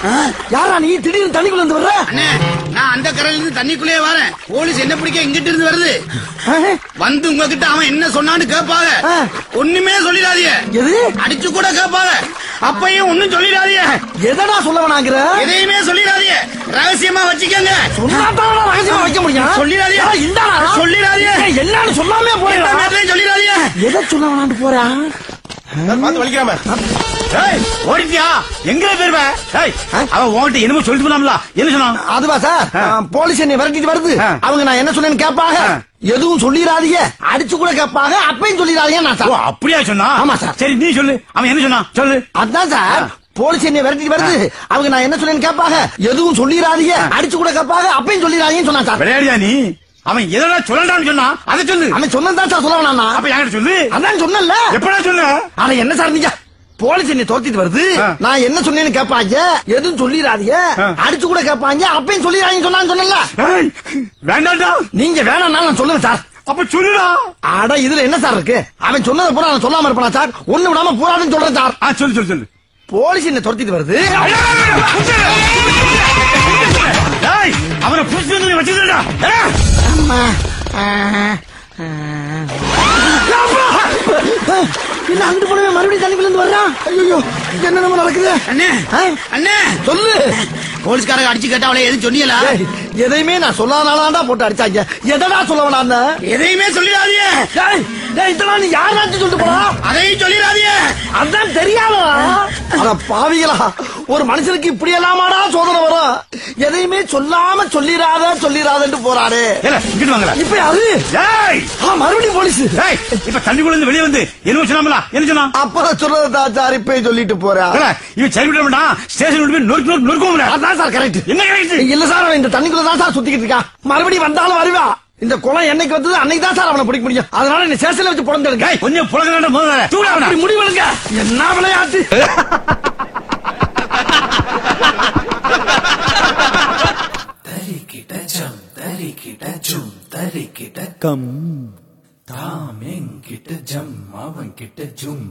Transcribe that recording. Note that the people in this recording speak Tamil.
யாரா நீ திடீர்னு தண்ணிக்குள்ள இருந்து வர்ற? அண்ணே, நான் அந்த கரையில இருந்து தண்ணிக்குள்ளே வரேன். போலீஸ் என்ன பிடிக்க இங்கிட்டு இருந்து வருது. வந்து உங்ககிட்ட அவன் என்ன சொன்னான்னு கேட்பாங்க. ஒண்ணுமே சொல்லிடாதீங்க. எது? அடிச்சு கூட கேட்பாங்க. அப்பையும் ஒண்ணும் சொல்லிடாதீங்க. எதடா சொல்ல வேணாங்கிற? எதையுமே சொல்லிடாதீங்க. ரகசியமா வச்சுக்கங்க. சொன்னாதான் ரகசியமா வைக்க முடியும். சொல்லிடாதீங்க. இந்தாடா சொல்லிடாதீங்க. என்னன்னு சொல்லாமே போறேன். சொல்லிடாதீங்க. எதை சொல்ல வேணான்னு போறா? பார்த்து வலிக்காம ஓடிட்டியா? எங்க பேருவ? அவன் ஓட்டு என்னமோ சொல்லிட்டு போனாம்ல, என்ன சொன்னான்? அதுவா சார், போலீஸ் என்னை விரட்டிட்டு வருது. அவங்க நான் என்ன சொன்னேன்னு கேட்பாங்க. எதுவும் சொல்லிடாதீங்க, அடிச்சு கூட கேட்பாங்க. அப்பயும் சொல்லிடாதீங்க நான் சார். அப்படியா சொன்னா? ஆமா சார். சரி நீ சொல்லு, அவன் என்ன சொன்னான் சொல்லு. அதான் சார், போலீஸ் என்னை விரட்டிட்டு வருது. அவங்க நான் என்ன சொன்னேன்னு கேட்பாங்க. எதுவும் சொல்லிடாதீங்க, அடிச்சு கூட கேட்பாங்க. அப்பயும் சொல்லிடாதீங்கன்னு சொன்னா சார். விளையாடியா நீ? அவன் எதனா சொல்லலாம்னு சொன்னா அதை சொல்லு. அவன் சொன்னதான் சார் சொல்ல வேணாம். அப்ப என்கிட்ட சொல்லு. அதான் சொன்னல. எப்படா சொன்ன? ஆனா என்ன சார் நீங்க, போலீஸ் என்னை தோத்திட்டு வருது. நான் என்ன சொன்னேன்னு கேட்பாங்க. எதுவும் சொல்லிடாதீங்க, அடிச்சு கூட கேட்பாங்க. அப்பயும் சொல்லிடாதீங்க சொன்னல. வேண்டாம்டா. நீங்க வேணாம் நான் சொல்லுங்க சார். அப்ப சொல்லுடா. அட இதுல என்ன சார் இருக்கு? அவன் சொன்னதை பூரா நான் சொல்லாம இருப்பானா சார்? ஒண்ணு விடாம போராடுன்னு சொல்றேன் சார். சொல்லு சொல்லு சொல்லு. போலீஸ் என்ன துரத்திட்டு வருது. அவரை புடிச்சு வச்சுடா. என்ன அண்டு போனவே மறுபடியும் தண்ணிக்குள்ள இருந்து வர்றான். ஐயோ என்ன நம்ம நடக்குது? அண்ணே அண்ணே சொல்லு. போலீஸ்காரங்க அடிச்சு கேட்டா அவளை எதுவும் சொன்னீங்களா? எதையுமே நான் சொல்லாதானா போட்டு அடிச்சாங்க. எதடா சொல்ல வேணாம்? எதையுமே சொல்லிடாதீங்க. இதெல்லாம் நீ யாராச்சும் சொல்லிட்டு போனா? அதையும் சொல்லிடாதீங்க. அதான் தெரியாதா? அட பாவிகளா, ஒரு மனுஷனுக்கு இப்படி எல்லாமாடா சோதனை வரும்? எதையுமே சொல்லாம சொல்லிராதன்னு போறாரு. இங்கிட்டு வாங்கல. இப்ப அது மறுபடியும் போலீஸ். இப்ப தண்ணிக்குள்ள இருந்து வெளியே வந்து என்ன சொன்னாமலா? என்ன சொன்னா? அப்புறம் சொல்றதா சார் இப்ப சொல்லிட்டு போறா. இவன் சரி விட மாட்டான். ஸ்டேஷன் நொறுக்கும். அதான் சார் கரெக்ட். என்ன கரெக்ட்? இல்ல சார், இந்த தண்ணிக்குள்ள தான் சார் சுத்திக்கிட்டு இருக்கான். மறுபடியும் வந்தாலும் வருவா. இந்த குளம் என்னைக்கு வந்தது அன்னைக்கு தான் சார் அவனை பிடிக்க முடியும். அதனால நீ சேஷன்ல வச்சு புடந்துருங்க. கொஞ்சம் புலக முடிவெடுங்க. என்ன விளையாட்டு? தரிக்கிட்ட ஜம் தரிக்கிட்ட ஜும் தரிக்கிட்ட கம் தாம் என்கிட்ட ஜம் அவன் கிட்ட ஜும்